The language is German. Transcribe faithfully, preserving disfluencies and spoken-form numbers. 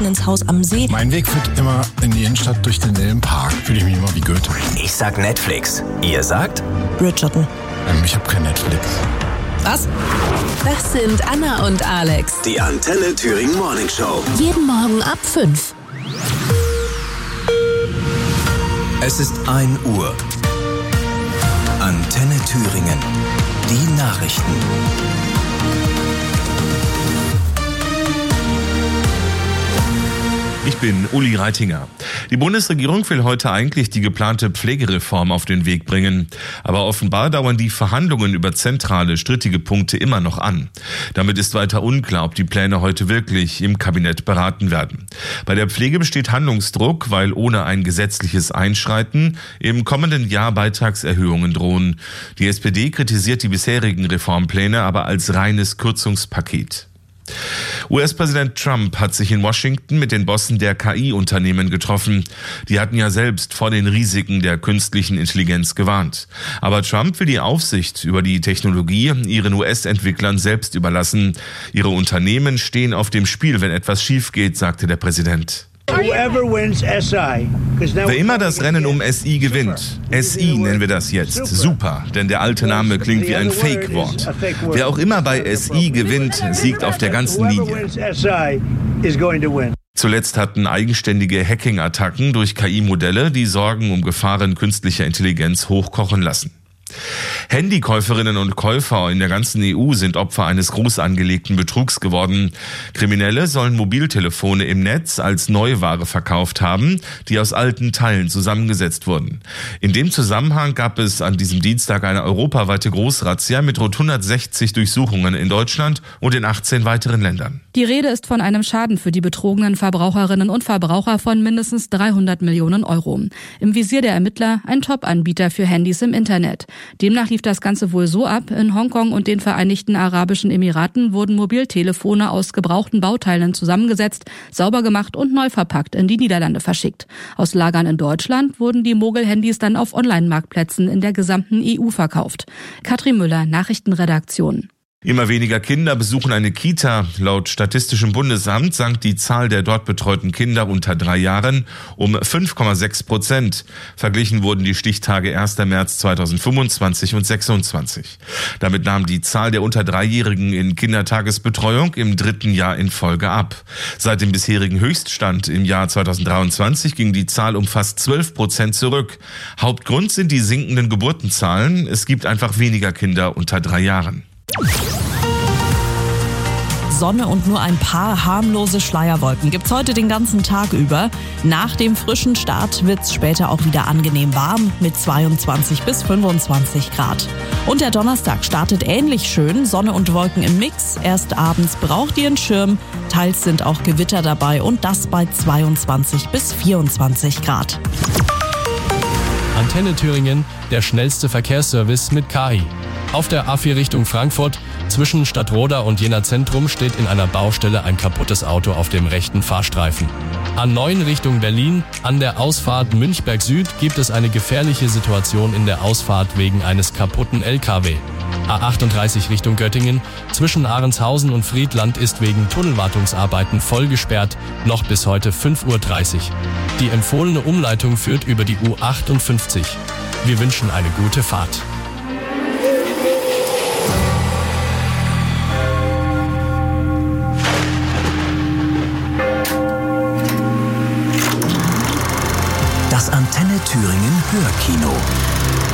ins Haus am See. Mein Weg führt immer in die Innenstadt durch den Dillenpark. Fühle ich mich immer wie Goethe. Ich sag Netflix. Ihr sagt? Bridgerton. Ähm, ich habe kein Netflix. Was? Das sind Anna und Alex. Die Antenne Thüringen Morning Show. Jeden Morgen ab fünf. Es ist ein Uhr. Antenne Thüringen. Die Nachrichten. Ich bin Uli Reitinger. Die Bundesregierung will heute eigentlich die geplante Pflegereform auf den Weg bringen. Aber offenbar dauern die Verhandlungen über zentrale, strittige Punkte immer noch an. Damit ist weiter unklar, ob die Pläne heute wirklich im Kabinett beraten werden. Bei der Pflege besteht Handlungsdruck, weil ohne ein gesetzliches Einschreiten im kommenden Jahr Beitragserhöhungen drohen. Die S P D kritisiert die bisherigen Reformpläne aber als reines Kürzungspaket. U S-Präsident Trump hat sich in Washington mit den Bossen der K I-Unternehmen getroffen. Die hatten ja selbst vor den Risiken der künstlichen Intelligenz gewarnt. Aber Trump will die Aufsicht über die Technologie ihren U S-Entwicklern selbst überlassen. Ihre Unternehmen stehen auf dem Spiel, wenn etwas schief geht, sagte der Präsident. Wer immer das Rennen um S I gewinnt, S I nennen wir das jetzt, super, denn der alte Name klingt wie ein Fake-Wort. Wer auch immer bei S I gewinnt, siegt auf der ganzen Linie. Zuletzt hatten eigenständige Hacking-Attacken durch K I-Modelle die Sorgen um Gefahren künstlicher Intelligenz hochkochen lassen. Handykäuferinnen und Käufer in der ganzen E U sind Opfer eines groß angelegten Betrugs geworden. Kriminelle sollen Mobiltelefone im Netz als Neuware verkauft haben, die aus alten Teilen zusammengesetzt wurden. In dem Zusammenhang gab es an diesem Dienstag eine europaweite Großrazzia mit rund hundertsechzig Durchsuchungen in Deutschland und in achtzehn weiteren Ländern. Die Rede ist von einem Schaden für die betrogenen Verbraucherinnen und Verbraucher von mindestens dreihundert Millionen Euro. Im Visier der Ermittler ein Top-Anbieter für Handys im Internet. Demnach lief das Ganze wohl so ab: In Hongkong und den Vereinigten Arabischen Emiraten wurden Mobiltelefone aus gebrauchten Bauteilen zusammengesetzt, sauber gemacht und neu verpackt in die Niederlande verschickt. Aus Lagern in Deutschland wurden die Mogel-Handys dann auf Online-Marktplätzen in der gesamten E U verkauft. Katrin Müller, Nachrichtenredaktion. Immer weniger Kinder besuchen eine Kita. Laut Statistischem Bundesamt sank die Zahl der dort betreuten Kinder unter drei Jahren um fünf Komma sechs Prozent. Verglichen wurden die Stichtage erster März zweitausendfünfundzwanzig und sechsundzwanzig. Damit nahm die Zahl der unter Dreijährigen in Kindertagesbetreuung im dritten Jahr in Folge ab. Seit dem bisherigen Höchststand im Jahr zweitausenddreiundzwanzig ging die Zahl um fast zwölf Prozent zurück. Hauptgrund sind die sinkenden Geburtenzahlen. Es gibt einfach weniger Kinder unter drei Jahren. Sonne und nur ein paar harmlose Schleierwolken gibt's heute den ganzen Tag über. Nach dem frischen Start wird's später auch wieder angenehm warm mit zweiundzwanzig bis fünfundzwanzig Grad. Und der Donnerstag startet ähnlich schön, Sonne und Wolken im Mix. Erst abends braucht ihr einen Schirm, teils sind auch Gewitter dabei und das bei zweiundzwanzig bis vierundzwanzig Grad. Antenne Thüringen, der schnellste Verkehrsservice mit K I. Auf der A vier Richtung Frankfurt, zwischen Stadtroda und Jena Zentrum, steht in einer Baustelle ein kaputtes Auto auf dem rechten Fahrstreifen. A neun Richtung Berlin, an der Ausfahrt Münchberg Süd, gibt es eine gefährliche Situation in der Ausfahrt wegen eines kaputten L K W. A achtunddreißig Richtung Göttingen, zwischen Ahrenshausen und Friedland ist wegen Tunnelwartungsarbeiten voll gesperrt, noch bis heute fünf Uhr dreißig. Die empfohlene Umleitung führt über die U achtundfünfzig. Wir wünschen eine gute Fahrt. Das Antenne Thüringen Hörkino.